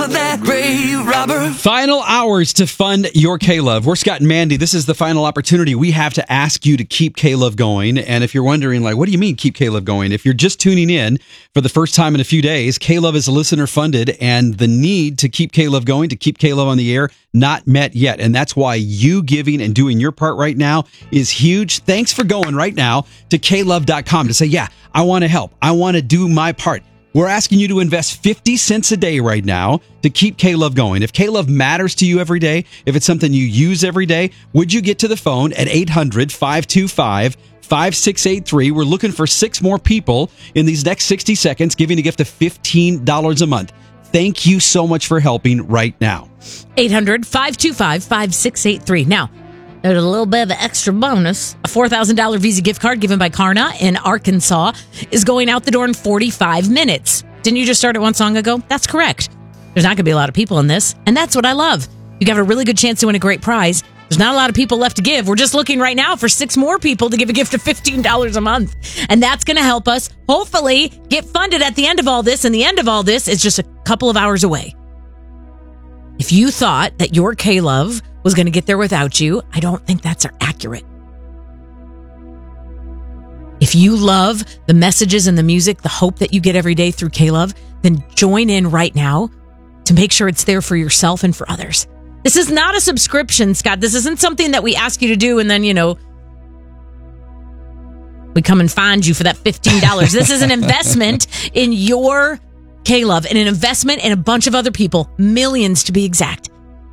for that grave robber. Final hours to fund your K-Love. We're Scott and Mandy. This is the final opportunity we have to ask you to keep K-Love going. And if you're wondering, like, what do you mean keep K-Love going? If you're just tuning in for the first time in a few days, K-Love is listener funded, and the need to keep K-Love going, to keep K-Love on the air, not met yet. And that's why you giving and doing your part right now is huge. Thanks for going right now to klove.com to say, yeah, I want to help. I want to do my part. We're asking you to invest 50 cents a day right now to keep K-Love going. If K-Love matters to you every day, if it's something you use every day, would you get to the phone at 800-525-5683? We're looking for 6 more people in these next 60 seconds, giving a gift of $15 a month. Thank you so much for helping right now. 800-525-5683. Now, there's a little bit of an extra bonus. A $4,000 Visa gift card given by Karna in Arkansas is going out the door in 45 minutes. Didn't you just start it one song ago? That's correct. There's not going to be a lot of people in this, and that's what I love. You have a really good chance to win a great prize. There's not a lot of people left to give. We're just looking right now for 6 more people to give a gift of $15 a month. And that's going to help us, hopefully, get funded at the end of all this, and the end of all this is just a couple of hours away. If you thought that your K-Love was going to get there without you, I don't think that's accurate. If you love the messages and the music, the hope that you get every day through K-Love, then join in right now to make sure it's there for yourself and for others. This is not a subscription, Scott. This isn't something that we ask you to do and then, we come and find you for that $15. This is an investment in your K-Love and an investment in a bunch of other people, millions to be exact.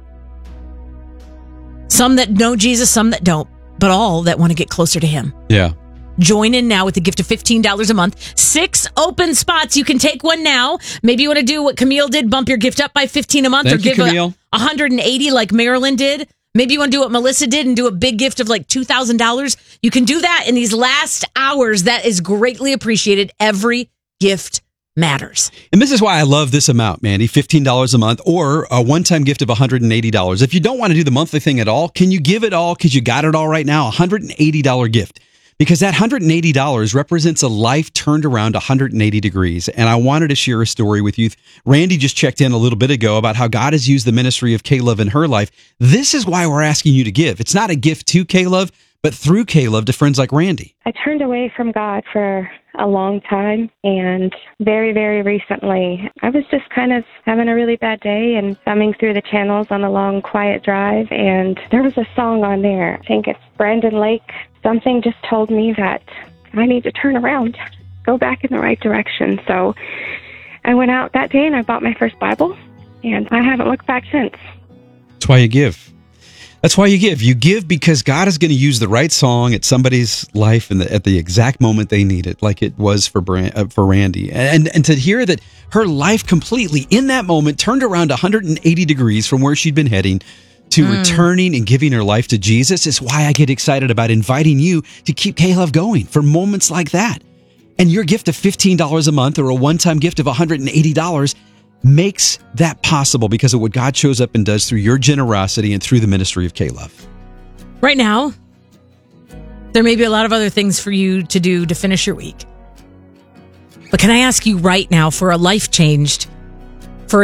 Some that know Jesus, some that don't, but all that want to get closer to him. Yeah. Join in now with a gift of $15 a month. 6 open spots. You can take one now. Maybe you want to do what Camille did, bump your gift up by $15 a month. Thank you, Camille. 180 like Marilyn did. Maybe you want to do what Melissa did and do a big gift of like $2,000. You can do that in these last hours. That is greatly appreciated. Every gift matters. And this is why I love this amount, Mandy, $15 a month or a one-time gift of $180. If you don't want to do the monthly thing at all, can you give it all because you got it all right now? $180 gift. Because that $180 represents a life turned around 180 degrees. And I wanted to share a story with you. Randy just checked in a little bit ago about how God has used the ministry of K-Love in her life. This is why we're asking you to give. It's not a gift to K-Love, but through K-Love to friends like Randy. I turned away from God for a long time, and very, very recently, I was just kind of having a really bad day and thumbing through the channels on a long, quiet drive, and there was a song on there. I think it's Brandon Lake. Something just told me that I need to turn around, go back in the right direction. So I went out that day and I bought my first Bible, and I haven't looked back since. That's why you give. That's why you give. You give because God is going to use the right song at somebody's life at the exact moment they need it, like it was for Randy. And to hear that her life completely in that moment turned around 180 degrees from where she'd been heading to returning and giving her life to Jesus is why I get excited about inviting you to keep K-Love going for moments like that. And your gift of $15 a month or a one-time gift of $180 makes that possible because of what God shows up and does through your generosity and through the ministry of K-Love. Right now, there may be a lot of other things for you to do to finish your week. But can I ask you right now for a life changed